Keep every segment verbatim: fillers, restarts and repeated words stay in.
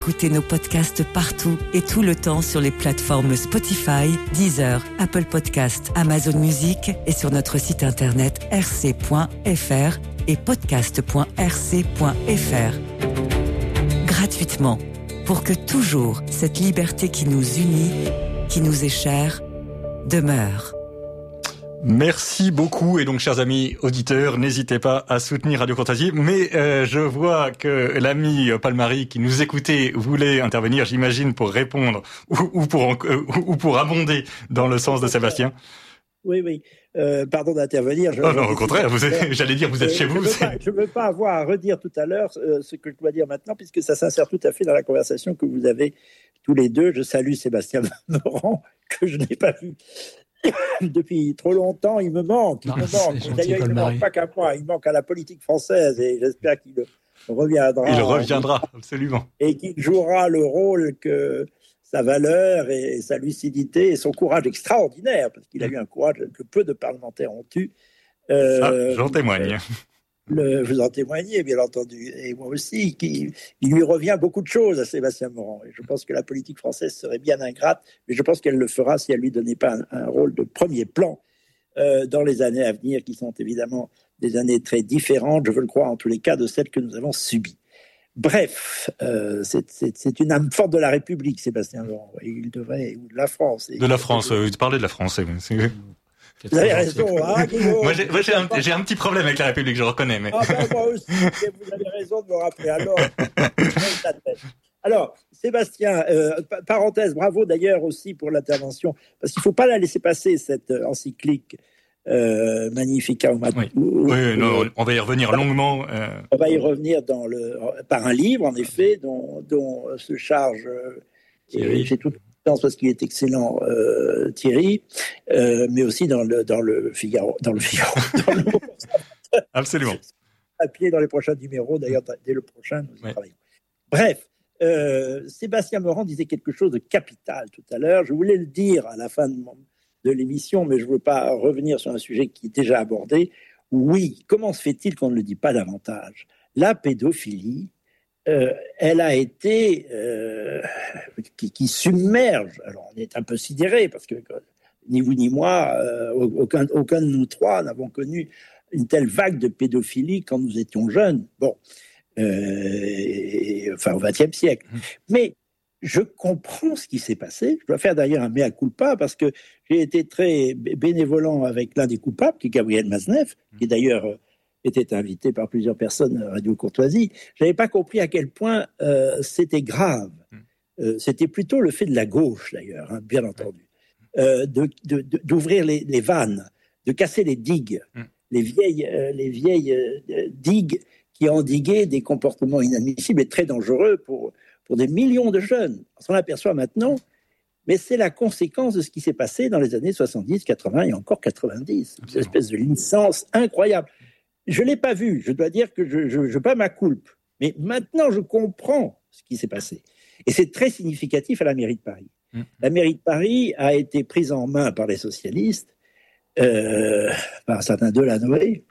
Écoutez nos podcasts partout et tout le temps sur les plateformes Spotify, Deezer, Apple Podcasts, Amazon Music et sur notre site internet r c point f r et podcast point r c point f r. Gratuitement, pour que toujours cette liberté qui nous unit, qui nous est chère, demeure. Merci beaucoup. Et donc, chers amis auditeurs, n'hésitez pas à soutenir Radio Courtoisie. Mais euh, je vois que l'ami Paul-Marie qui nous écoutait voulait intervenir, j'imagine, pour répondre ou, ou pour euh, ou pour abonder dans le sens de Sébastien. Oui, oui. Euh, pardon d'intervenir. Je oh non, au contraire, vous êtes, j'allais dire, vous êtes euh, chez vous. Je ne veux pas avoir à redire tout à l'heure euh, ce que je dois dire maintenant, puisque ça s'insère tout à fait dans la conversation que vous avez tous les deux. Je salue Sébastien Morand, que je n'ai pas vu depuis trop longtemps. Il me manque. Il non, me manque. Gentil, d'ailleurs, il ne manque pas qu'à moi. Il manque à la politique française et j'espère qu'il reviendra. Il reviendra, absolument. Et qu'il jouera le rôle que sa valeur et sa lucidité et son courage extraordinaire, parce qu'il a eu un courage que peu de parlementaires ont eu. Euh, Ça, j'en témoigne. Le, vous en témoignez, bien entendu, et moi aussi, qui, il lui revient beaucoup de choses à Sébastien Morand. Et je pense que la politique française serait bien ingrate, mais je pense qu'elle le fera si elle ne lui donnait pas un, un rôle de premier plan euh, dans les années à venir, qui sont évidemment des années très différentes, je veux le croire en tous les cas, de celles que nous avons subies. Bref, euh, c'est, c'est, c'est une âme forte de la République, Sébastien Morand. Et il devrait, ou de la France. Et de la France, euh, parlez de la France, c'est... Vous avez raison, hein, moi, j'ai, moi j'ai, un, j'ai un petit problème avec la République, je reconnais. Mais... Ah ben, moi aussi, vous avez raison de me rappeler. Alors, alors Sébastien, euh, parenthèse, bravo d'ailleurs aussi pour l'intervention, parce qu'il ne faut pas la laisser passer, cette encyclique euh, Magnificat. Oui, oui euh, non, on va y revenir longuement. Euh... On va y revenir dans le, par un livre, en effet, dont, dont se charge... Euh, et j'ai tout... parce qu'il est excellent, euh, Thierry, euh, mais aussi dans le dans le Figaro, dans le Figaro, dans le absolument. À pied dans les prochains numéros, d'ailleurs dès le prochain, nous y ouais. travaillons. Bref, euh, Sébastien Morand disait quelque chose de capital tout à l'heure. Je voulais le dire à la fin de, mon, de l'émission, mais je ne veux pas revenir sur un sujet qui est déjà abordé. Oui, comment se fait-il qu'on ne le dit pas davantage ? La pédophilie. Euh, elle a été euh, qui, qui submerge. Alors on est un peu sidéré parce que ni vous ni moi, euh, aucun, aucun de nous trois n'avons connu une telle vague de pédophilie quand nous étions jeunes. Bon, euh, et, enfin au vingtième siècle. Mmh. Mais je comprends ce qui s'est passé. Je dois faire d'ailleurs un mea culpa parce que j'ai été très bénévolent avec l'un des coupables, qui est Gabriel Maznev, mmh. qui d'ailleurs était invité par plusieurs personnes à Radio Courtoisie. Je n'avais pas compris à quel point euh, c'était grave. Mmh. Euh, c'était plutôt le fait de la gauche, d'ailleurs, hein, bien entendu, euh, de, de, de, d'ouvrir les, les vannes, de casser les digues, mmh. les vieilles, euh, les vieilles euh, digues qui endiguaient des comportements inadmissibles et très dangereux pour, pour des millions de jeunes. On s'en aperçoit maintenant, mais c'est la conséquence de ce qui s'est passé dans les années soixante-dix, quatre-vingts et encore quatre-vingt-dix. Une espèce de licence incroyable. Je ne l'ai pas vu, je dois dire que je, je, je bats ma culpe. Mais maintenant, je comprends ce qui s'est passé. Et c'est très significatif à la mairie de Paris. Mmh. La mairie de Paris a été prise en main par les socialistes, euh, par un certain Delanoë,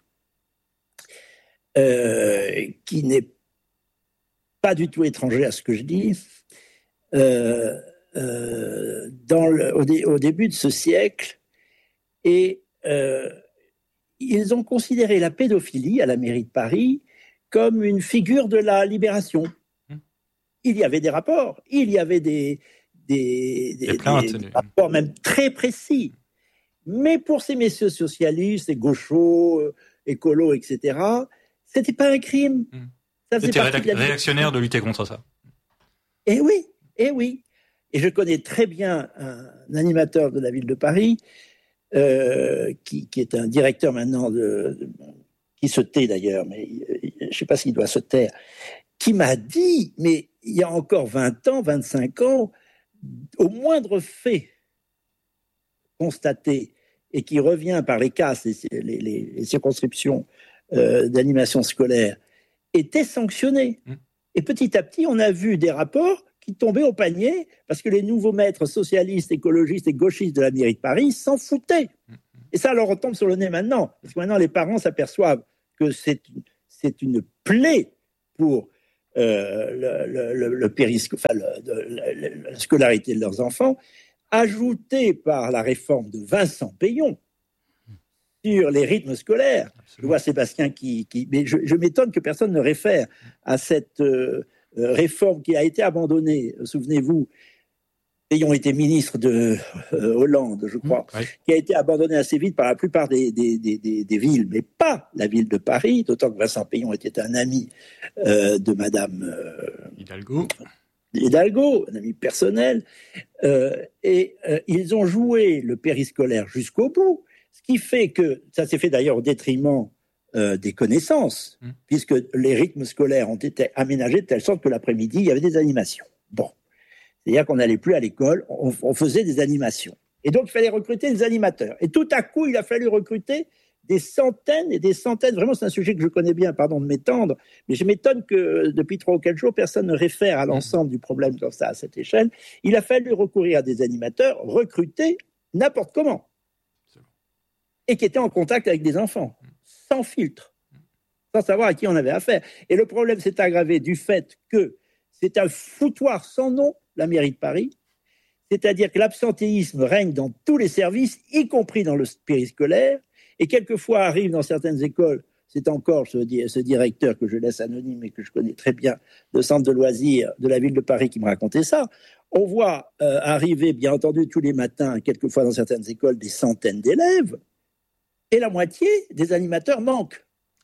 euh, qui n'est pas du tout étranger à ce que je dis. Euh, euh, dans le, au, dé, au début de ce siècle, et... Euh, ils ont considéré la pédophilie à la mairie de Paris comme une figure de la libération. Mmh. Il y avait des rapports, il y avait des, des, des, des, des, des rapports même très précis. Mais pour ces messieurs socialistes, et gauchos, écolos, et cetera, c'était pas un crime. Mmh. Ça C'était réac- de réactionnaire de lutter contre ça. Eh oui, eh oui. Et je connais très bien un animateur de la ville de Paris, Euh, qui, qui est un directeur maintenant, de, de, qui se tait d'ailleurs, mais je ne sais pas s'il doit se taire, qui m'a dit, mais il y a encore vingt ans, vingt-cinq ans, au moindre fait constaté, et qui revient par les casses, les, les, les circonscriptions euh, d'animation scolaire, était sanctionné. Mmh. Et petit à petit, on a vu des rapports qui tombaient au panier parce que les nouveaux maîtres socialistes, écologistes et gauchistes de la mairie de Paris s'en foutaient. Et ça leur retombe sur le nez maintenant. Parce que maintenant, les parents s'aperçoivent que c'est, c'est une plaie pour euh, le, le, le périsco- enfin, le, le, la scolarité de leurs enfants, ajoutée par la réforme de Vincent Payon sur les rythmes scolaires. Absolument. Je vois Sébastien qui... qui mais je, je m'étonne que personne ne réfère à cette euh, réforme qui a été abandonnée, souvenez-vous, ayant été ministre de euh, Hollande, je crois, mmh, ouais. qui a été abandonnée assez vite par la plupart des, des, des, des, des villes, mais pas la ville de Paris, d'autant que Vincent Payon était un ami euh, de Madame euh, Hidalgo. Hidalgo, un ami personnel, euh, et euh, ils ont joué le périscolaire jusqu'au bout, ce qui fait que, ça s'est fait d'ailleurs au détriment euh, des connaissances, mmh. puisque les rythmes scolaires ont été aménagés de telle sorte que l'après-midi, il y avait des animations. Bon. C'est-à-dire qu'on n'allait plus à l'école, on, on faisait des animations. Et donc, il fallait recruter des animateurs. Et tout à coup, il a fallu recruter des centaines et des centaines. Vraiment, c'est un sujet que je connais bien, pardon de m'étendre, mais je m'étonne que depuis trois ou quatre jours, personne ne réfère à l'ensemble du problème comme ça, à cette échelle. Il a fallu recourir à des animateurs recrutés n'importe comment. Et qui étaient en contact avec des enfants, sans filtre, sans savoir à qui on avait affaire. Et le problème s'est aggravé du fait que c'est un foutoir sans nom, la mairie de Paris, c'est-à-dire que l'absentéisme règne dans tous les services, y compris dans le périscolaire, et quelquefois arrive dans certaines écoles, c'est encore ce, ce directeur que je laisse anonyme et que je connais très bien, de centre de loisirs de la ville de Paris qui me racontait ça, on voit euh, arriver, bien entendu, tous les matins, quelquefois dans certaines écoles, des centaines d'élèves, et la moitié des animateurs manquent.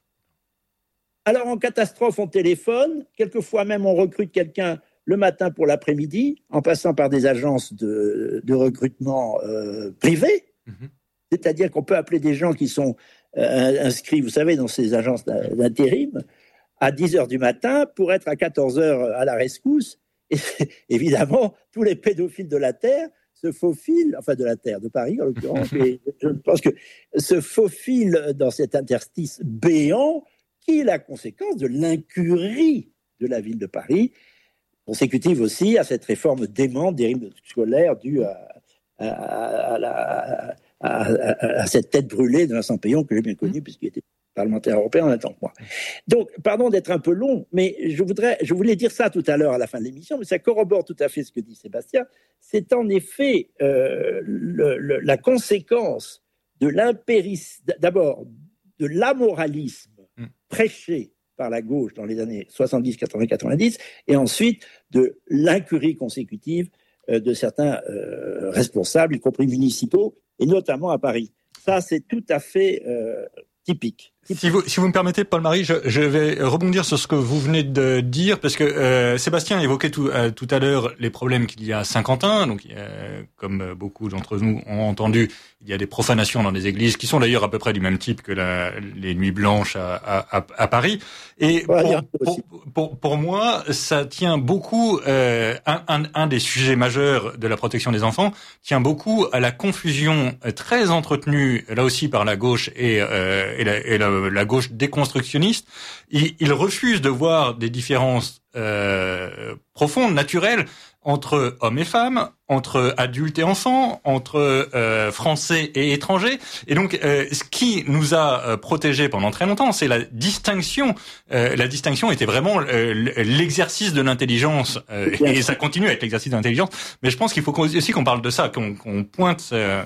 Alors en catastrophe, on téléphone, quelquefois même on recrute quelqu'un le matin pour l'après-midi, en passant par des agences de, de recrutement euh, privées. Mmh. C'est-à-dire qu'on peut appeler des gens qui sont euh, inscrits, vous savez, dans ces agences d'intérim, à dix heures du matin pour être à quatorze heures à la rescousse. Et évidemment, tous les pédophiles de la Terre se faufilent, enfin de la Terre, de Paris en l'occurrence, et je pense que se faufilent dans cet interstice béant qui est la conséquence de l'incurie de la ville de Paris, consécutive aussi à cette réforme démente des rythmes scolaires due à, à, à, à, à, à, à cette tête brûlée de Vincent Payon, que j'ai bien connu, mmh. puisqu'il était parlementaire européen en même temps que moi. Donc, pardon d'être un peu long, mais je, voudrais, je voulais dire ça tout à l'heure à la fin de l'émission, mais ça corrobore tout à fait ce que dit Sébastien. C'est en effet euh, le, le, la conséquence de l'impérisme, d'abord de l'amoralisme mmh. prêché par la gauche dans les années soixante-dix, quatre-vingts, quatre-vingt-dix, et ensuite de l'incurie consécutive euh, de certains euh, responsables, y compris municipaux, et notamment à Paris. Ça, c'est tout à fait euh, typique. Si vous, si vous me permettez, Paul-Marie, je, je vais rebondir sur ce que vous venez de dire, parce que euh, Sébastien évoquait tout, euh, tout à l'heure les problèmes qu'il y a à Saint-Quentin. Donc, euh, comme beaucoup d'entre nous ont entendu, il y a des profanations dans les églises, qui sont d'ailleurs à peu près du même type que la, les nuits blanches à, à, à Paris. Et pour, pour, pour, pour moi, ça tient beaucoup, euh, un, un, un des sujets majeurs de la protection des enfants, tient beaucoup à la confusion très entretenue, là aussi par la gauche et, euh, et la, et la la gauche déconstructionniste. Il, il refuse de voir des différences euh, profondes, naturelles, entre hommes et femmes, entre adultes et enfants, entre euh, Français et étrangers. Et donc, euh, ce qui nous a euh, protégés pendant très longtemps, c'est la distinction. Euh, la distinction était vraiment euh, l'exercice de l'intelligence, euh, et ça continue avec l'exercice de l'intelligence. Mais je pense qu'il faut aussi qu'on parle de ça, qu'on, qu'on pointe... Euh,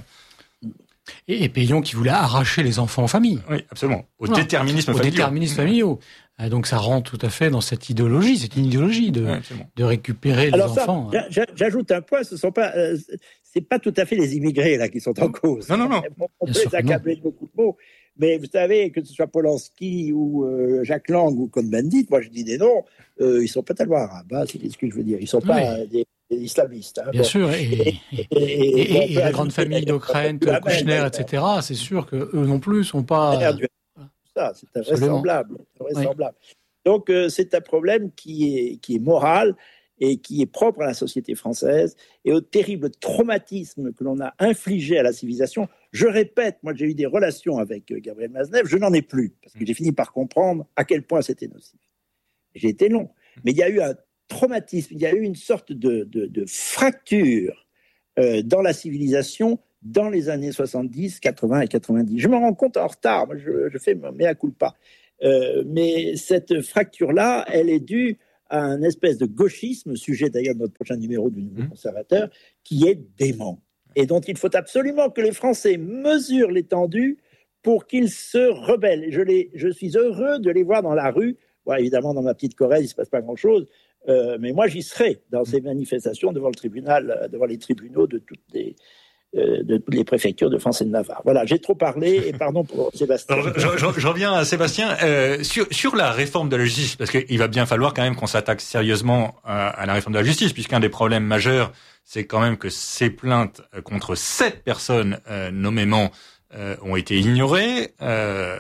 Et, et Payon qui voulait arracher les enfants aux familles. Oui, absolument. Au voilà. déterminisme Au familial. déterminisme familial. Donc ça rentre tout à fait dans cette idéologie. C'est une idéologie de, ouais, de récupérer les Alors enfants. Ça, j'ajoute un point. Ce sont pas, euh, c'est pas tout à fait les immigrés là qui sont en cause. Non, non, non. On, on peut les accabler de beaucoup de mots. Mais vous savez, que ce soit Polanski ou euh, Jacques Lang ou Cohn-Bendit, moi je dis des noms, euh, ils sont pas tellement arabes, hein, c'est ce que je veux dire. Ils sont pas oui. des, des islamistes. Hein, Bien bon. sûr. Et, et, et, et, et, et, et la grande famille d'Ockrent, Kouchner, et cetera, c'est sûr qu'eux non plus sont pas... Ça, c'est invraisemblable. invraisemblable. Oui. Donc euh, c'est un problème qui est, qui est moral et qui est propre à la société française et au terrible traumatisme que l'on a infligé à la civilisation. Je répète, moi j'ai eu des relations avec Gabriel Maznev, je n'en ai plus, parce que j'ai fini par comprendre à quel point c'était nocif. J'ai été long, mais il y a eu un traumatisme, il y a eu une sorte de, de, de fracture euh, dans la civilisation dans les années soixante-dix, quatre-vingts et quatre-vingt-dix. Je me rends compte en retard, moi je, je fais mea culpa. Euh, mais cette fracture-là, elle est due à un espèce de gauchisme, sujet d'ailleurs de notre prochain numéro du Nouveau Conservateur, qui est dément et dont il faut absolument que les Français mesurent l'étendue pour qu'ils se rebellent. Je, les, je suis heureux de les voir dans la rue. Bon, évidemment, dans ma petite Corrèze, il ne se passe pas grand-chose, euh, mais moi, j'y serai dans ces manifestations devant le tribunal, devant les tribunaux de toutes les, euh, de toutes les préfectures de France et de Navarre. Voilà, j'ai trop parlé et pardon pour Sébastien. Alors, je, je, je reviens à Sébastien euh, sur, sur la réforme de la justice, parce qu'il va bien falloir quand même qu'on s'attaque sérieusement à, à la réforme de la justice, puisqu'un des problèmes majeurs, c'est quand même que ces plaintes contre sept personnes euh, nommément Euh, ont été ignorés. Euh,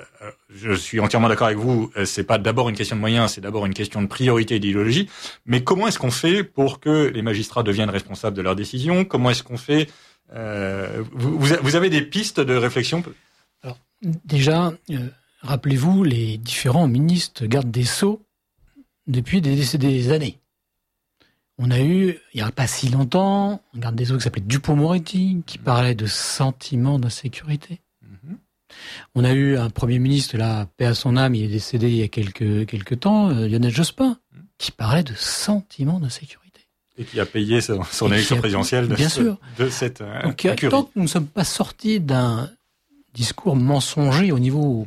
je suis entièrement d'accord avec vous. C'est pas d'abord une question de moyens, c'est d'abord une question de priorité et d'idéologie. Mais comment est-ce qu'on fait pour que les magistrats deviennent responsables de leurs décisions? Comment est-ce qu'on fait euh, vous, vous avez des pistes de réflexion? Alors, déjà, euh, rappelez-vous les différents ministres garde des Sceaux depuis des, des années. On a eu, il n'y a pas si longtemps, un garde des Sceaux qui s'appelait Dupond-Moretti, qui parlait de sentiment d'insécurité. Mm-hmm. On a eu un Premier ministre, là, paix à son âme, il est décédé il y a quelques, quelques temps, euh, Lionel Jospin, mm. qui parlait de sentiment d'insécurité. Et qui a payé son, son élection présidentielle de, bien ce, sûr. de cette euh, Donc, tant que nous ne sommes pas sortis d'un discours mensonger au niveau,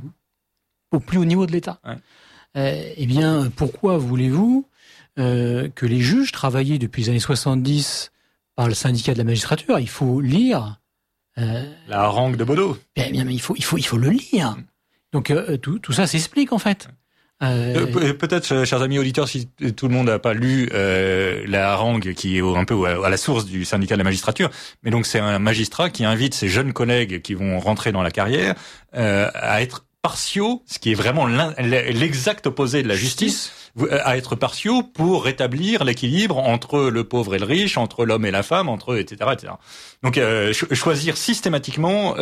au plus haut niveau de l'État, ouais. euh, eh bien, pourquoi voulez-vous Euh, que les juges travaillaient depuis les années soixante-dix par le syndicat de la magistrature? Il faut lire euh, la harangue de Baudot. Bien, bien, mais il faut, il faut, il faut le lire. Mm. Donc euh, tout, tout ça s'explique en fait. Euh... Euh, peut-être, chers amis auditeurs, si tout le monde n'a pas lu euh, la harangue qui est un peu à la source du syndicat de la magistrature, mais donc c'est un magistrat qui invite ses jeunes collègues qui vont rentrer dans la carrière euh, à être partiaux, ce qui est vraiment l'exact opposé de la justice, à être partiaux pour rétablir l'équilibre entre le pauvre et le riche, entre l'homme et la femme, entre et cetera et cetera. Donc euh, choisir systématiquement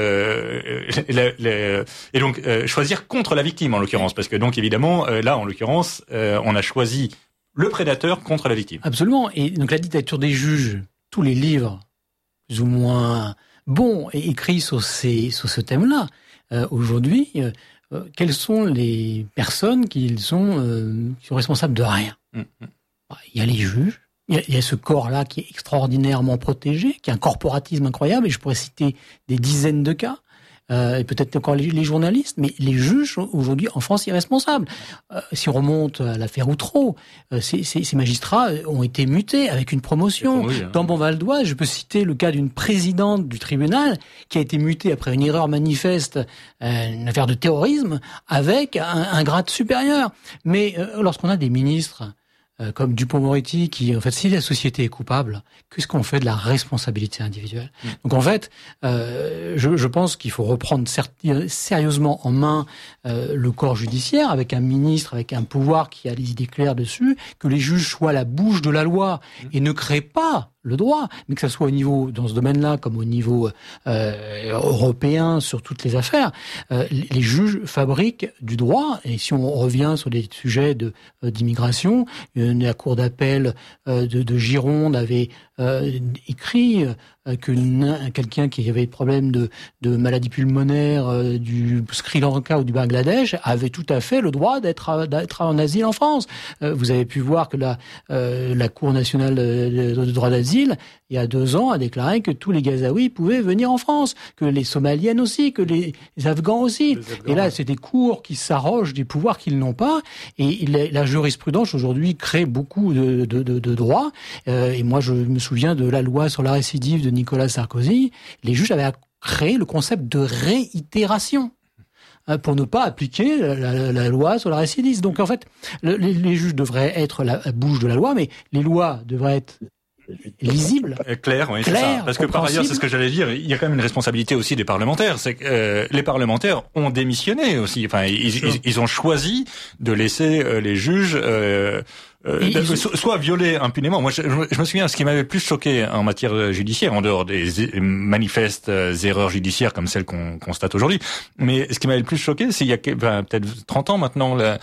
euh, les, les, et donc euh, choisir contre la victime en l'occurrence, parce que donc évidemment euh, là en l'occurrence euh, on a choisi le prédateur contre la victime. Absolument. Et donc la dictature des juges, tous les livres plus ou moins bons et écrits sur ces sur ce thème-là. Euh, aujourd'hui, euh, euh, quelles sont les personnes qui sont, euh, qui sont responsables de rien? Mmh. Bah, il y a les juges, il y a, il y a ce corps-là qui est extraordinairement protégé, qui a un corporatisme incroyable, et je pourrais citer des dizaines de cas, euh, et peut-être encore les, les journalistes, mais les juges, aujourd'hui, en France, irresponsables. Euh, si on remonte à l'affaire Outreau, euh, ces, ces, ces magistrats ont été mutés avec une promotion. Oui, hein. Dans Bon Val-d'Oise, je peux citer le cas d'une présidente du tribunal qui a été mutée après une erreur manifeste, euh, une affaire de terrorisme, avec un, un grade supérieur. Mais euh, lorsqu'on a des ministres Euh, comme Dupond-Moretti, qui, en fait, si la société est coupable, qu'est-ce qu'on fait de la responsabilité individuelle? Mmh. Donc, en fait, euh, je, je pense qu'il faut reprendre cer- sérieusement en main euh, le corps judiciaire, avec un ministre, avec un pouvoir qui a des idées claires dessus, que les juges soient la bouche de la loi mmh. et ne créent pas le droit, mais que ça soit au niveau, dans ce domaine-là, comme au niveau euh, européen, sur toutes les affaires, euh, les juges fabriquent du droit. Et si on revient sur des sujets de euh, d'immigration, euh, la cour d'appel euh, de, de Gironde avait euh, écrit euh, que quelqu'un qui avait des problèmes de, de maladie pulmonaire euh, du Sri Lanka ou du Bangladesh avait tout à fait le droit d'être d'être en asile en France. Euh, vous avez pu voir que la euh, la Cour nationale de, de droit d'asile, il y a deux ans, a déclaré que tous les Gazaouis pouvaient venir en France, que les Somaliennes aussi, que les, les Afghans aussi. Les Afghans, et là, c'est des cours qui s'arrogent des pouvoirs qu'ils n'ont pas. Et la, la jurisprudence aujourd'hui crée beaucoup de, de, de, de droits. Euh, et moi, je me souviens de la loi sur la récidive de Nicolas Sarkozy. Les juges avaient créé le concept de réitération pour ne pas appliquer la, la, la loi sur la récidive. Donc, en fait, le, les, les juges devraient être la bouche de la loi, mais les lois devraient être lisible, clair, oui, c'est ça. Parce que par ailleurs, c'est ce que j'allais dire, il y a quand même une responsabilité aussi des parlementaires. C'est que euh, les parlementaires ont démissionné aussi. Enfin, ils, ils, ils ont choisi de laisser euh, les juges euh, euh, ils... soit violer impunément. Moi, je, je me souviens, ce qui m'avait le plus choqué en matière judiciaire, en dehors des manifestes erreurs judiciaires comme celles qu'on constate aujourd'hui, mais ce qui m'avait le plus choqué, c'est il y a ben, peut-être trente ans maintenant, là,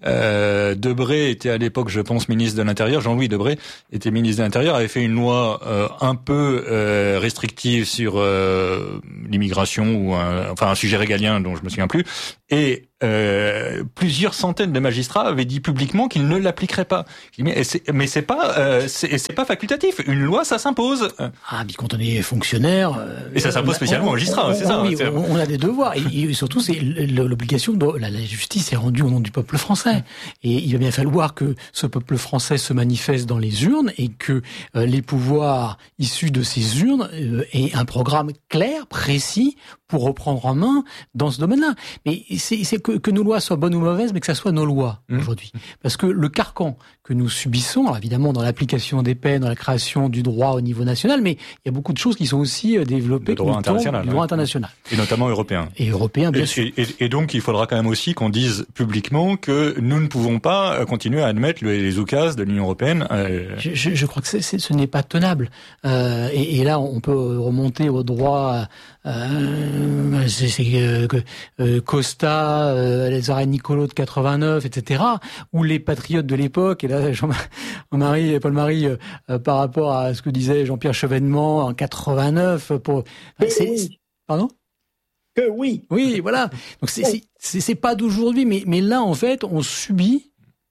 euh, Debré était à l'époque, je pense, ministre de l'Intérieur. Jean-Louis Debré était ministre de l'Intérieur, avait fait une loi euh, un peu euh, restrictive sur euh, l'immigration ou un, enfin un sujet régalien dont je me souviens plus, et euh, plusieurs centaines de magistrats avaient dit publiquement qu'ils ne l'appliqueraient pas. Mais c'est, mais c'est pas, euh, c'est, c'est pas facultatif. Une loi, ça s'impose. Ah, mais quand on est fonctionnaire, euh, et ça s'impose spécialement aux magistrats, c'est ça. Oui, c'est... on a des devoirs. Et, et surtout, c'est l'obligation de la, la justice est rendue au nom du peuple français. Et il va bien falloir que ce peuple français se manifeste dans les urnes et que euh, les pouvoirs issus de ces urnes euh, aient un programme clair, précis, pour reprendre en main dans ce domaine-là. Mais c'est, c'est que, que nos lois soient bonnes ou mauvaises, mais que ça soit nos lois mmh. aujourd'hui. Parce que le carcan que nous subissons, alors évidemment dans l'application des peines, dans la création du droit au niveau national, mais il y a beaucoup de choses qui sont aussi développées du droit international, du droit international. Et notamment européen. Et européen, bien et, sûr. Et, et, et donc il faudra quand même aussi qu'on dise publiquement que nous ne pouvons pas continuer à admettre les, les oukases de l'Union européenne. Euh... Je, je, je crois que c'est, c'est, ce n'est pas tenable. Euh, et, et là, on peut remonter au droit. Euh, c'est, c'est euh, euh, Costa, euh, les arrêts Nicolo de quatre-vingt-neuf, et cetera. Ou les patriotes de l'époque. Et là, Jean-Marie, Paul-Marie, euh, par rapport à ce que disait Jean-Pierre Chevènement en quatre-vingt-neuf. Pour, c'est, c'est, oui. Pardon. Que oui. Oui, voilà. Donc c'est, c'est, c'est, c'est pas d'aujourd'hui, mais mais là en fait, on subit.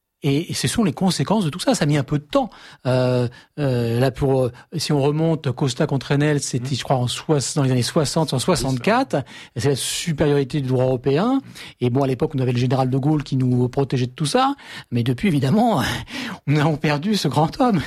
Et ce sont les conséquences de tout ça. Ça a mis un peu de temps. Euh, euh, là, pour si on remonte, Costa contre Enel, c'était, je crois, en soixante, dans les années soixante, en soixante-quatre. C'est la supériorité du droit européen. Et bon, à l'époque, on avait le général de Gaulle qui nous protégeait de tout ça. Mais depuis, évidemment, on a perdu ce grand homme.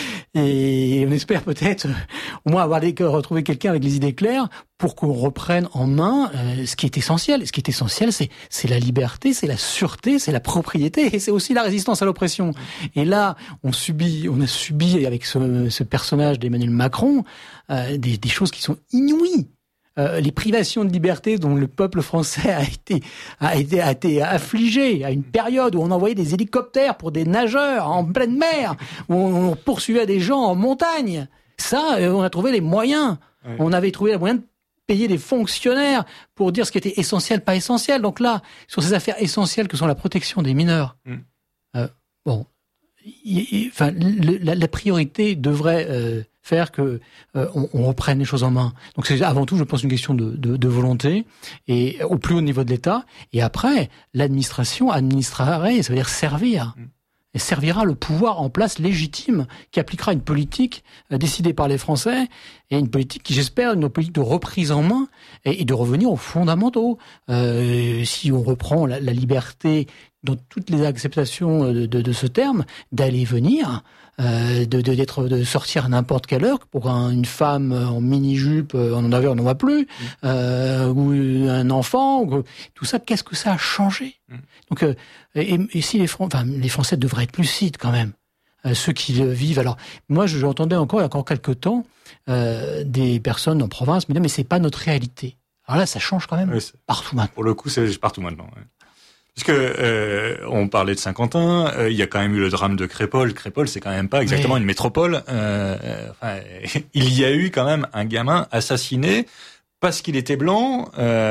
Et on espère peut-être au moins avoir des, retrouver quelqu'un avec les idées claires pour qu'on reprenne en main euh, ce qui est essentiel. Ce qui est essentiel, c'est, c'est la liberté, c'est la sûreté, c'est la propriété, et c'est aussi la résistance à l'oppression. Et là, on subit, on a subi avec ce, ce personnage d'Emmanuel Macron euh, des, des choses qui sont inouïes. Euh, les privations de liberté dont le peuple français a été, a été, a été affligé à une période où on envoyait des hélicoptères pour des nageurs en pleine mer, où on, on poursuivait des gens en montagne. Ça, euh, on a trouvé les moyens. Oui. On avait trouvé les moyens de payer des fonctionnaires pour dire ce qui était essentiel, pas essentiel. Donc là, sur ces affaires essentielles que sont la protection des mineurs, mm. euh, bon, enfin, la, la priorité devrait euh, faire que euh, on, on reprenne les choses en main. Donc c'est avant tout, je pense, une question de, de, de volonté et au plus haut niveau de l'État. Et après, l'administration administrerait, ça veut dire servir. Mm. Et servira le pouvoir en place légitime qui appliquera une politique euh, décidée par les Français et une politique qui, j'espère, une politique de reprise en main et, et de revenir aux fondamentaux. Euh, si on reprend la, la liberté dans toutes les acceptations de, de, de ce terme, d'aller et venir, euh, de, de, d'être, de sortir à n'importe quelle heure. Pour un, une femme en mini-jupe, on en avait, on n'en voit plus, mmh. euh, ou un enfant, ou, tout ça, qu'est-ce que ça a changé ? mmh. Donc, euh, et, et si les, Fran- enfin, les Français devraient être lucides quand même, euh, ceux qui le vivent. Alors, moi, j'entendais encore, il y a encore quelques temps, euh, des personnes en province me disaient, mais c'est pas notre réalité. Alors là, ça change quand même oui, partout maintenant. Pour le coup, c'est partout maintenant. Ouais. Parce que euh, on parlait de Saint-Quentin, euh, il y a quand même eu le drame de Crépol. Crépol, c'est quand même pas exactement oui. une métropole. Euh, enfin, il y a eu quand même un gamin assassiné parce qu'il était blanc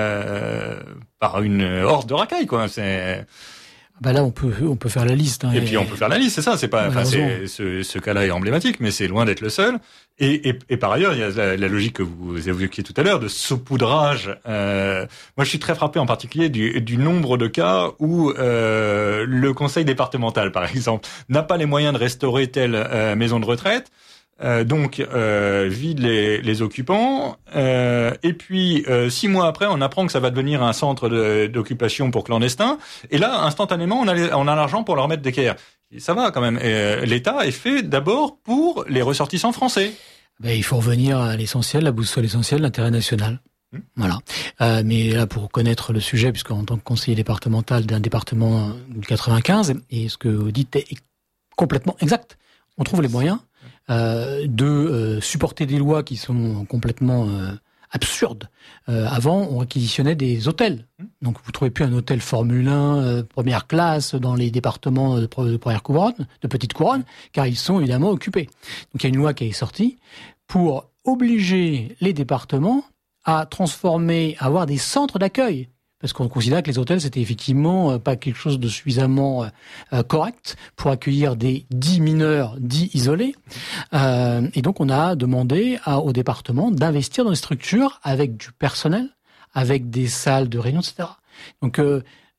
euh, par une horde de racailles, quoi. C'est bah là, on peut on peut faire la liste. Hein, et, et puis on peut faire la liste, c'est ça. C'est pas, enfin, c'est, ce, ce cas-là est emblématique, mais c'est loin d'être le seul. Et, et, et par ailleurs, il y a la, la logique que vous évoquiez tout à l'heure de saupoudrage. Euh, moi, je suis très frappé en particulier du, du nombre de cas où euh, le conseil départemental, par exemple, n'a pas les moyens de restaurer telle euh, maison de retraite. Euh, donc euh, vide les, les occupants euh, et puis euh, six mois après on apprend que ça va devenir un centre de, d'occupation pour clandestins et là instantanément on a, les, on a l'argent pour leur mettre d'équerre. Et ça va quand même. Et, euh, l'État est fait d'abord pour les ressortissants français. Ben, il faut revenir à l'essentiel, la boussole essentielle, l'intérêt national. Mmh. Voilà. Euh, mais là, pour connaître le sujet, puisqu'en tant que conseiller départemental d'un département du quatre-vingt-quinze, et ce que vous dites est complètement exact, on trouve les moyens Euh, de euh, supporter des lois qui sont complètement euh, absurdes. Euh, avant, on réquisitionnait des hôtels. Donc, vous ne trouvez plus un hôtel Formule un euh, première classe dans les départements de, de première couronne, de petite couronne, car ils sont évidemment occupés. Donc, il y a une loi qui est sortie pour obliger les départements à transformer, à avoir des centres d'accueil. Parce qu'on considère que les hôtels, c'était effectivement pas quelque chose de suffisamment euh, correct pour accueillir des dits mineurs, dits isolés. Euh, et donc, on a demandé à, au département d'investir dans des structures avec du personnel, avec des salles de réunion, et cetera. Donc, euh,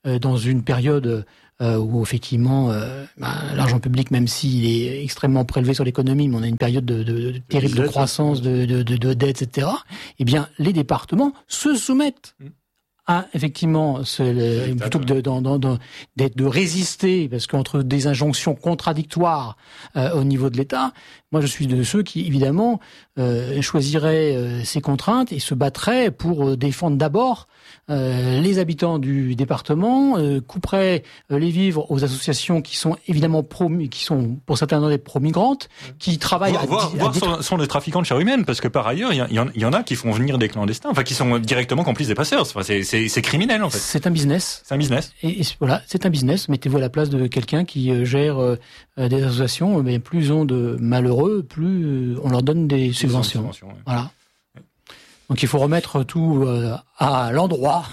euh, dans une période euh, où effectivement euh, bah, l'argent public, même s'il est extrêmement prélevé sur l'économie, mais on a une période de, de, de terrible de croissance, de, de, de, de dette, et cetera. Eh bien, les départements se soumettent à effectivement ce, le, plutôt que de, de, de, de, de, de résister, parce qu'entre des injonctions contradictoires euh, au niveau de l'État, moi je suis de ceux qui évidemment euh, choisiraient euh, ces contraintes et se battraient pour euh, défendre d'abord euh, les habitants du département, euh, couperaient euh, les vivres aux associations qui sont évidemment pro, qui sont pour certains d'entre elles pro-migrantes, qui travaillent voir, à, voir, à, voir à sont, sont des trafiquants de chair humaine, parce que par ailleurs il y, y, y en a qui font venir des clandestins, enfin qui sont directement complices des passeurs. Enfin, c'est, c'est, c'est criminel en fait. C'est un business. C'est un business. Et, et voilà, c'est un business. Mettez-vous à la place de quelqu'un qui euh, gère euh, des associations. Mais plus ils ont de malheureux, plus euh, on leur donne des subventions. subventions ouais. Voilà. Ouais. Donc il faut remettre tout euh, à l'endroit.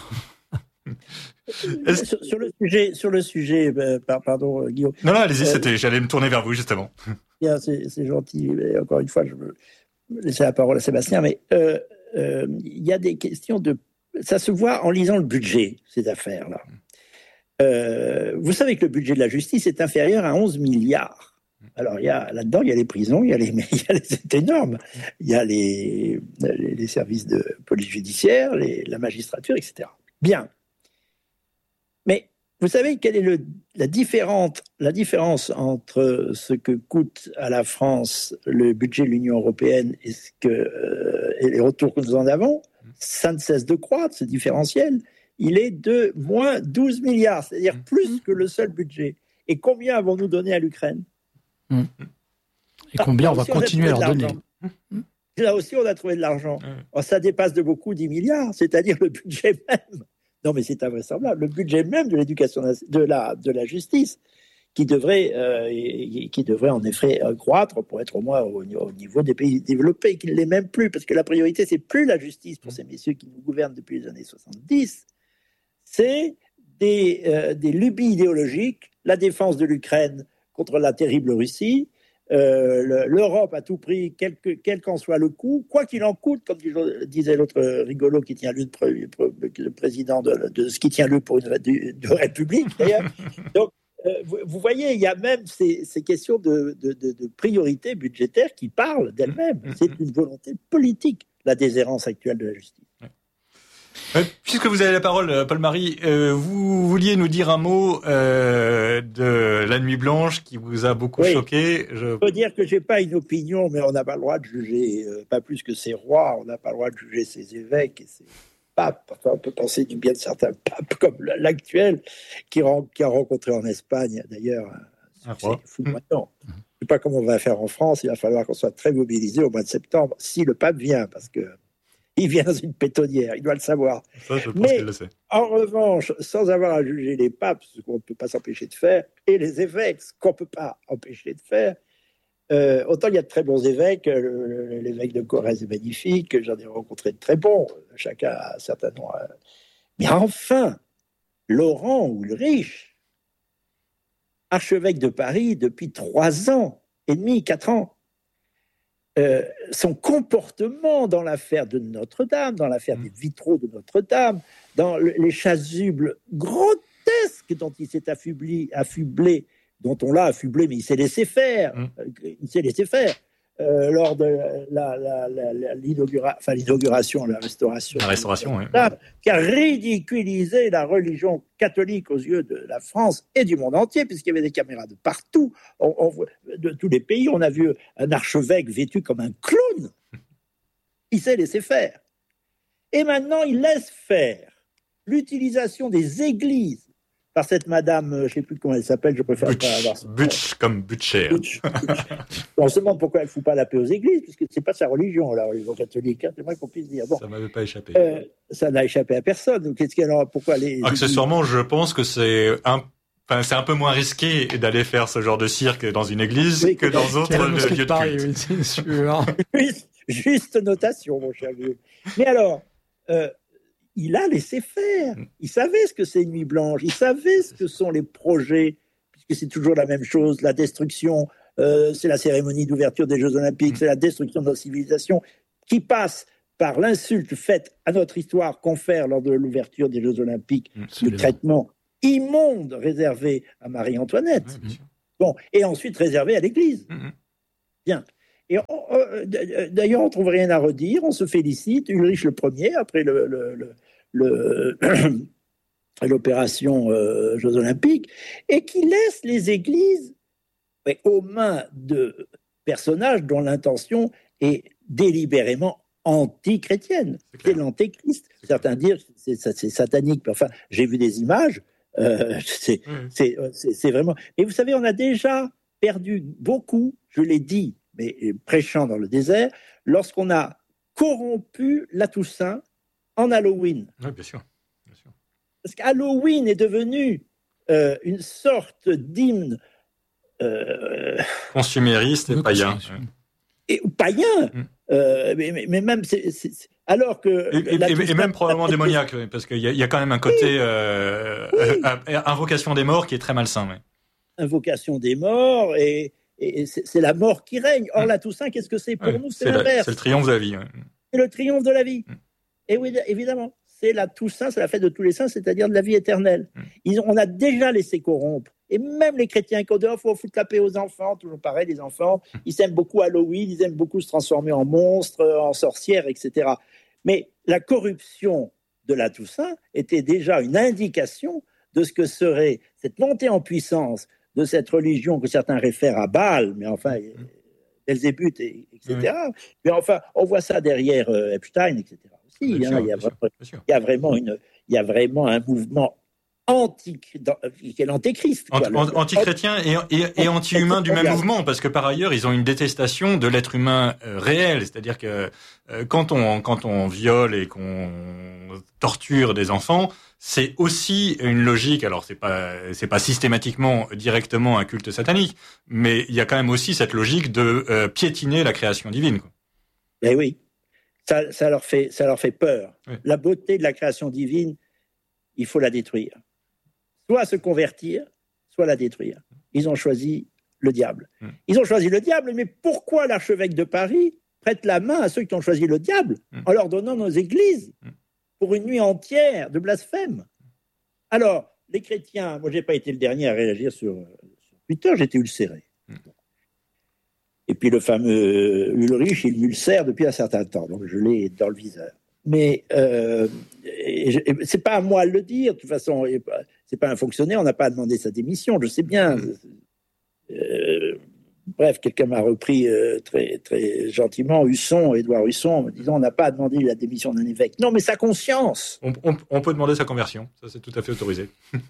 sur, sur le sujet, sur le sujet, euh, pardon Guillaume. Non, non, allez-y. Euh, c'était, j'allais me tourner vers vous justement. Bien, c'est, c'est gentil. Mais encore une fois, je veux laisser la parole à Sébastien. Mais il euh, euh, y a des questions de ça se voit en lisant le budget, ces affaires-là. Euh, vous savez que le budget de la justice est inférieur à onze milliards. Alors, il y a, là-dedans, il y a les prisons, il y a les, il y a les c'est énorme. Il y a les, les, les services de police judiciaire, les, la magistrature, et cetera. Bien. Mais vous savez quelle est le, la, différente, la différence entre ce que coûte à la France le budget de l'Union européenne et, ce que, euh, et les retours que nous en avons? Ça ne cesse de croître, ce différentiel. Il est de moins douze milliards, c'est-à-dire plus que le seul budget. Et combien avons-nous donné à l'Ukraine ? mmh. Et combien ah, on va continuer à leur donner ? Là aussi, on a trouvé de l'argent. Mmh. Oh, ça dépasse de beaucoup dix milliards, c'est-à-dire le budget même. Non, mais c'est invraisemblable. Le budget même de l'éducation, de la, de la justice, qui devrait, euh, qui devrait en effet croître pour être au moins au, au niveau des pays développés, qui ne l'est même plus, parce que la priorité, c'est plus la justice pour ces messieurs qui nous gouvernent depuis les années soixante-dix, c'est des, euh, des lubies idéologiques, la défense de l'Ukraine contre la terrible Russie, euh, le, l'Europe à tout prix, quel, que, quel qu'en soit le coût, quoi qu'il en coûte, comme disait l'autre rigolo qui tient lieu de, le président de, de ce qui tient lieu pour une de, de République, d'ailleurs. Donc, Euh, vous, vous voyez, il y a même ces, ces questions de, de, de, de priorité budgétaire qui parlent d'elles-mêmes. C'est une volonté politique, la déshérence actuelle de la justice. Euh, puisque vous avez la parole, Paul-Marie, euh, vous vouliez nous dire un mot euh, de la Nuit Blanche qui vous a beaucoup oui. choqué. Je... Je peux dire que je n'ai pas une opinion, mais on n'a pas le droit de juger, euh, pas plus que ces rois, on n'a pas le droit de juger ces évêques et ces papes. Enfin, on peut penser du bien de certains papes, comme l'actuel, qui, ren- qui a rencontré en Espagne, d'ailleurs, un succès foudroyant. Je ne sais pas comment on va faire en France, il va falloir qu'on soit très mobilisés au mois de septembre, si le pape vient, parce que il vient dans une pétonnière, il doit le savoir. Ça, je pense Mais, qu'il le sait. En revanche, sans avoir à juger les papes, ce qu'on ne peut pas s'empêcher de faire, et les évêques, ce qu'on ne peut pas empêcher de faire, euh, autant il y a de très bons évêques, le, l'évêque de Corrèze est magnifique, j'en ai rencontré de très bons, chacun a un certain nombre. Mais enfin, Laurent Ulrich, archevêque de Paris depuis trois ans et demi, quatre ans, Euh, son comportement dans l'affaire de Notre-Dame, dans l'affaire des vitraux de Notre-Dame, dans le, les chasubles grotesques dont il s'est affublé, affublé, dont on l'a affublé, mais il s'est laissé faire, mmh. il s'est laissé faire euh, lors de la, la, la, la, l'inaugura, enfin, l'inauguration, la restauration, la restauration, oui. qui a ridiculisé la religion catholique aux yeux de la France et du monde entier, puisqu'il y avait des caméras de partout, on, on, de tous les pays. On a vu un archevêque vêtu comme un clown. Il s'est laissé faire. Et maintenant, il laisse faire l'utilisation des églises par cette madame, je ne sais plus comment elle s'appelle, je préfère Butch, pas avoir ça. Butch, comme Butcher. Butch, Butch. On se demande pourquoi elle ne fout pas la paix aux églises, puisque ce n'est pas sa religion, la religion catholique. Hein, c'est vrai qu'on puisse dire. Bon, ça ne m'avait pas échappé. Euh, ça n'a échappé à personne. Donc, qu'est-ce qu'elle a, pourquoi les Accessoirement, je pense que c'est un, enfin, c'est un peu moins risqué d'aller faire ce genre de cirque dans une église oui, que, que dans d'autres lieux de culte. C'est sûr. juste, juste notation, mon cher vieux. Mais alors, euh, il a laissé faire. Il savait ce que c'est une nuit blanche. Il savait ce que sont les projets, puisque c'est toujours la même chose. La destruction, euh, c'est la cérémonie d'ouverture des Jeux Olympiques, mmh. c'est la destruction de notre civilisation qui passe par l'insulte faite à notre histoire qu'on fait lors de l'ouverture des Jeux Olympiques, mmh, le traitement immonde réservé à Marie-Antoinette. Oui, bon, et ensuite réservé à l'Église. Mmh. Bien. Et on, euh, d'ailleurs, on ne trouve rien à redire, on se félicite. Ulrich le Premier, après le, le, le, le l'opération euh, Jeux Olympiques, et qui laisse les églises mais, aux mains de personnages dont l'intention est délibérément anti-chrétienne. C'est, c'est l'antéchrist. C'est Certains clair. disent que c'est, c'est satanique. Enfin, j'ai vu des images. Euh, c'est, mmh. c'est, c'est, c'est vraiment... Mais vous savez, on a déjà perdu beaucoup, je l'ai dit, mais prêchant dans le désert, lorsqu'on a corrompu la Toussaint en Halloween. Oui, bien sûr. Bien sûr. Parce qu'Halloween est devenu euh, une sorte d'hymne euh, consumériste et païen. Et païen, mmh. euh, mais, mais, mais même c'est, c'est, alors que et, et, et, et même probablement démoniaque, parce qu'il y, y a quand même un côté oui. euh, oui. euh, invocation des morts qui est très malsain. Oui. Invocation des morts et, et c'est, c'est la mort qui règne. Or mmh. la Toussaint, qu'est-ce que c'est pour oui, nous? C'est, c'est l'inverse. La, c'est le triomphe de la vie. Oui. C'est le triomphe de la vie. Mmh. Et oui, évidemment. C'est la Toussaint, c'est la fête de tous les saints, c'est-à-dire de la vie éternelle. Mmh. Ils ont, on a déjà laissé corrompre. Et même les chrétiens qui ont dit il faut foutre la paix aux enfants, toujours pareil, les enfants, mmh. ils aiment beaucoup Halloween, ils aiment beaucoup se transformer en monstres, en sorcières, et cetera. Mais la corruption de la Toussaint était déjà une indication de ce que serait cette montée en puissance de cette religion que certains réfèrent à Baal, mais enfin, mmh. Belzébuth, et, etc. Mmh. Mais enfin, on voit ça derrière euh, Epstein, et cetera. Aussi, hein, sûr, il, y a vraiment, sûr, il y a vraiment une, il y a vraiment un mouvement anti, qui est l'antéchrist. Ant, quoi, anti-chrétien et, et, et anti-humain du même mouvement, parce que par ailleurs, ils ont une détestation de l'être humain euh, réel. C'est-à-dire que euh, quand on quand on viole et qu'on torture des enfants, c'est aussi une logique. Alors c'est pas c'est pas systématiquement directement un culte satanique, mais il y a quand même aussi cette logique de euh, piétiner la création divine, quoi. Ben oui, ça, ça leur fait ça leur fait peur. Oui. La beauté de la création divine, il faut la détruire. Soit se convertir, soit la détruire. Ils ont choisi le diable. Mmh. Ils ont choisi le diable, mais pourquoi l'archevêque de Paris prête la main à ceux qui ont choisi le diable mmh. en leur donnant nos églises mmh. pour une nuit entière de blasphème? Alors, les chrétiens, moi je n'ai pas été le dernier à réagir sur, sur Twitter, j'étais ulcéré. Mmh. Et puis le fameux Ulrich, il m'ulcère depuis un certain temps, donc je l'ai dans le viseur. Mais euh, c'est pas à moi de le dire, de toute façon, c'est pas un fonctionnaire, on n'a pas demandé sa démission, je sais bien. Euh, bref, quelqu'un m'a repris euh, très, très gentiment, Husson, Édouard Husson, en me disant on n'a pas demandé la démission d'un évêque. Non, mais sa conscience. On, on, on peut demander sa conversion, ça c'est tout à fait autorisé.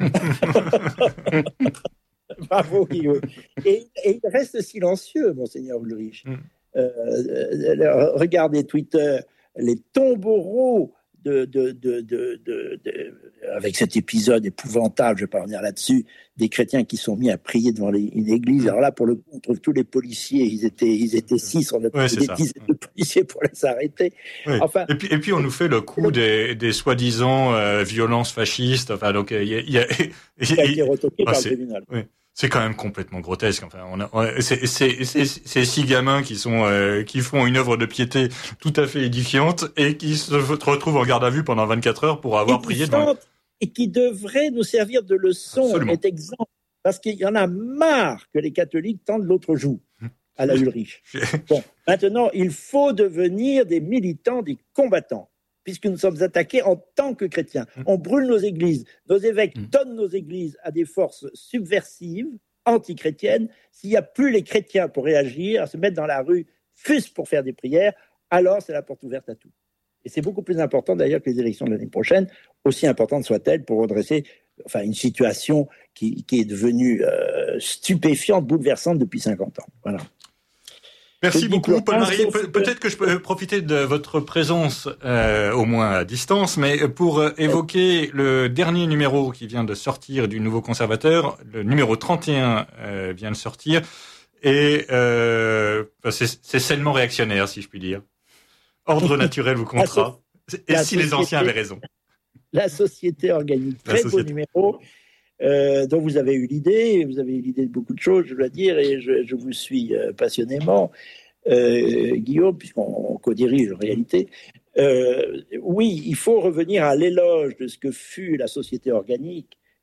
Bravo, Guillaume. Et, et il reste silencieux, monseigneur Ulrich. Mm. Euh, regardez Twitter. Les tombereaux de, de, de, de, de, de, avec cet épisode épouvantable, je ne vais pas revenir là-dessus, des chrétiens qui sont mis à prier devant les, une église. Alors là, pour le coup, on trouve tous les policiers, ils étaient, ils étaient six, on a ouais, des dizaines de policiers pour les arrêter. Oui. Enfin, et, puis, et puis, on nous fait le coup des, des soi-disant euh, violences fascistes. Enfin, donc, il y a, il y a, il a été retoqué ah, par le tribunal. Oui. C'est quand même complètement grotesque. Enfin, on a, on a, c'est, c'est, c'est, c'est six gamins qui sont, euh, qui font une œuvre de piété tout à fait édifiante et qui se retrouvent en garde à vue pendant vingt-quatre heures pour avoir prié devant. Et qui devrait nous servir de leçon et d'exemple. Parce qu'il y en a marre que les catholiques tendent l'autre joue à la Ulrich. Bon, maintenant, il faut devenir des militants, des combattants, puisque nous sommes attaqués en tant que chrétiens. On brûle nos églises. Nos évêques mmh. donnent nos églises à des forces subversives, anti-chrétiennes. S'il n'y a plus les chrétiens pour réagir, à se mettre dans la rue, fût-ce pour faire des prières, alors c'est la porte ouverte à tout. Et c'est beaucoup plus important d'ailleurs que les élections de l'année prochaine, aussi importantes soient-elles pour redresser enfin, une situation qui, qui est devenue euh, stupéfiante, bouleversante depuis cinquante ans. Voilà. Merci beaucoup, Paul-Marie. Pe- peut-être que je peux profiter de votre présence, euh, au moins à distance, mais pour euh, évoquer le dernier numéro qui vient de sortir du Nouveau Conservateur. Le numéro trente et un euh, vient de sortir. Et euh, c'est, c'est sainement réactionnaire, si je puis dire. Ordre naturel ou contrat. Et si société, les anciens avaient raison. La société organique. Très la société. Beau numéro. Euh, dont vous avez eu l'idée, vous avez eu l'idée de beaucoup de choses, je dois dire, et je, je vous suis euh, passionnément, euh, Guillaume, puisqu'on co-dirige en réalité. Euh, oui, il faut revenir à l'éloge de ce que fut la société organique,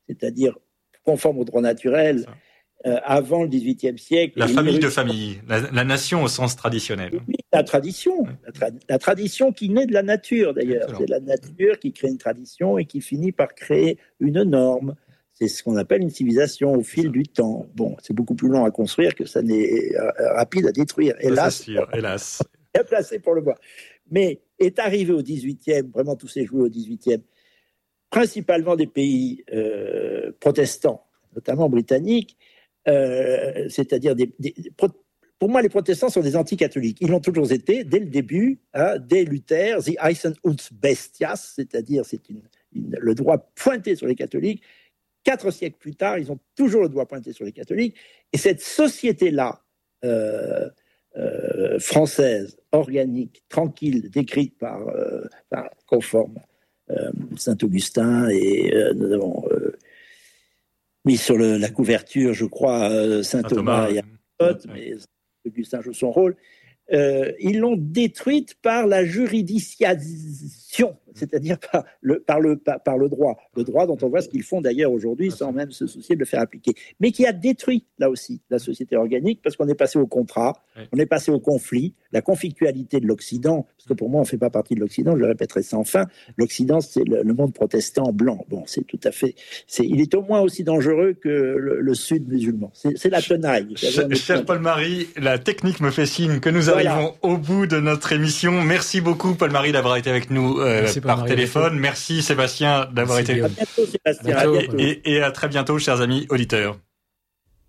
c'est-à-dire conforme au droit naturel, euh, avant le dix-huitième siècle. La famille de famille, la, la nation au sens traditionnel. Oui, la tradition, la, tra- la tradition qui naît de la nature d'ailleurs. Excellent. C'est la nature qui crée une tradition et qui finit par créer une norme. C'est ce qu'on appelle une civilisation au fil du temps. Bon, c'est beaucoup plus long à construire que ça n'est euh, rapide à détruire. Hélas, c'est sûr, hélas. Bien placé pour le voir. Mais est arrivé au dix-huitième, vraiment tout s'est joué au dix-huitième, principalement des pays euh, protestants, notamment britanniques, euh, c'est-à-dire des, des, pour moi les protestants sont des anticatholiques. Ils l'ont toujours été dès le début, hein, dès Luther, the Eisen und Bestias, c'est-à-dire c'est une, une, le droit pointé sur les catholiques. Quatre siècles plus tard, ils ont toujours le doigt pointé sur les catholiques. Et cette société-là, euh, euh, française, organique, tranquille, décrite par, euh, par conforme euh, Saint-Augustin, et euh, nous avons euh, mis sur le, la couverture, je crois, euh, Saint-Thomas et Aristote, mais Augustin joue son rôle. Euh, ils l'ont détruite par la juridiciation, c'est-à-dire par le, par, le, par, par le droit. Le droit dont on voit ce qu'ils font d'ailleurs aujourd'hui sans même se soucier de le faire appliquer. Mais qui a détruit, là aussi, la société organique parce qu'on est passé au contrat, oui. on est passé au conflit, la conflictualité de l'Occident, parce que pour moi on ne fait pas partie de l'Occident, je le répéterai sans fin, l'Occident c'est le, le monde protestant blanc. Bon, c'est tout à fait... C'est, il est au moins aussi dangereux que le, le Sud musulman. C'est, c'est la tenaille. Ch- cher Paul-Marie, la technique me fait signe que nous voilà. arrivons au bout de notre émission. Merci beaucoup Paul-Marie d'avoir été avec nous euh, par Paul-Marie téléphone. Merci Sébastien d'avoir Merci été avec nous. À bientôt Sébastien. À bientôt. Et, et à très bientôt chers amis auditeurs.